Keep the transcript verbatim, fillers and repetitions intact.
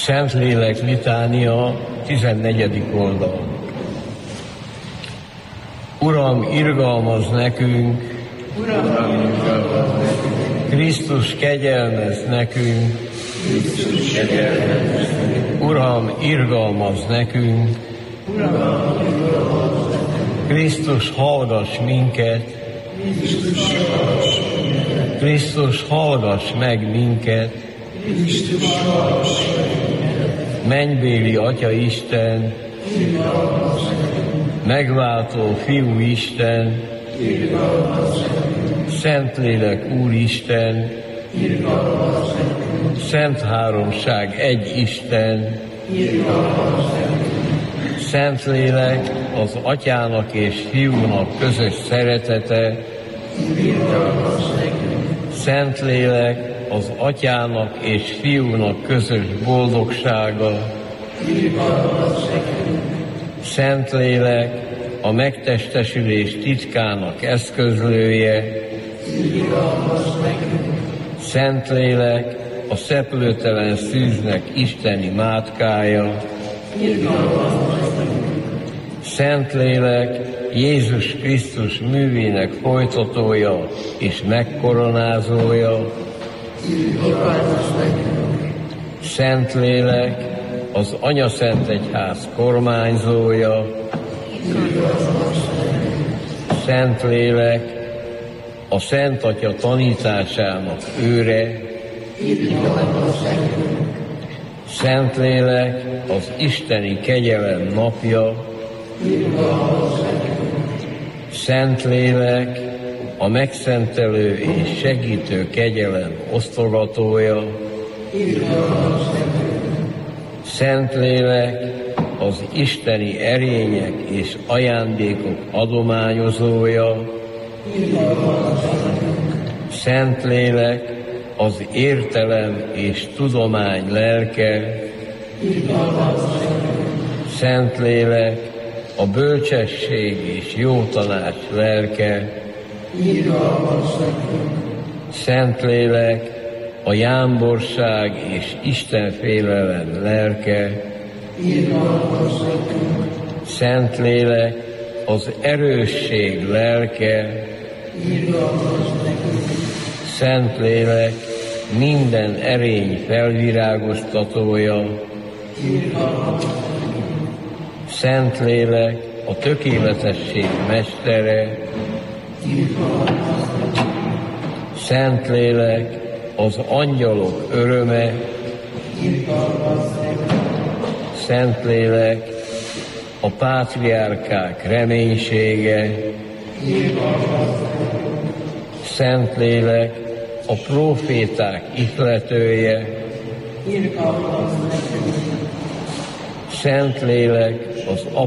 Szentlélek litánia, tizennegyedik oldal. Uram, irgalmazz nekünk, Uram, irgalmazz nekünk, Krisztus, kegyelmezz nekünk, Krisztus, kegyelmezz nekünk, Uram, irgalmazz nekünk, Uram, irgalmazz nekünk, Krisztus, hallgass minket, Krisztus, hallgass minket, Krisztus, hallgass meg minket, Krisztus, hallgass minket, mennybéli Atya Isten, irgalmazz nekünk, megváltó Fiú Isten, irgalmazz nekünk, Szentlélek Úristen, irgalmazz nekünk, Szent Háromság egy Isten, irgalmazz nekünk, Szentlélek az Atyának és Fiúnak közös szeretete, irgalmazz nekünk, Szentlélek az Atyának és Fiúnak közös boldogsága, irgalmazz nekünk, Szentlélek a megtestesülés titkának eszközlője, irgalmazz nekünk, Szentlélek a szeplőtelen szűznek isteni mátkája, irgalmazz nekünk, Szentlélek Jézus Krisztus művének folytatója és megkoronázója, irgalmazz nekünk, Szentlélek az Anyaszentegyház kormányzója, irgalmazz nekünk, Szentlélek a Szent Atya tanításának őre, irgalmazz nekünk, Szentlélek az isteni kegyelem napja, irgalmazz nekünk, Szentlélek a megszentelő és segítő kegyelem osztogatója, irgalmazz nekünk, Szentlélek az isteni erények és ajándékok adományozója, irgalmazz nekünk, Szentlélek az értelem és tudomány lelke, irgalmazz nekünk, Szentlélek a bölcsesség és jó tanács lelke, irgalmazz nekünk, Szentlélek a jámborság és istenfélelem lelke, irgalmazz nekünk, Szentlélek az erősség lelke, irgalmazz nekünk, Szentlélek minden erény felvirágoztatója, irgalmazz nekünk, Szentlélek a tökéletesség mestere, irgalmazz nekünk, Szentlélek az angyalok öröme, irgalmazz nekünk, Szentlélek a pátriárkák reménysége, irgalmazz nekünk, Szentlélek a próféták ihletője, irgalmazz nekünk, Szentlélek az